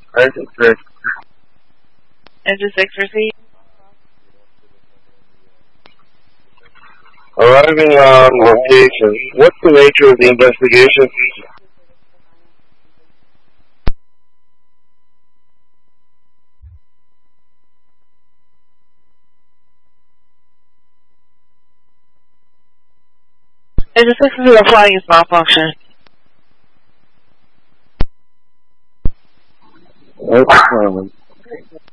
Engine 6. Engine 6 receipt. Arriving on location. What's the nature of the investigation? Engine 6 is a flying is malfunction. That's common.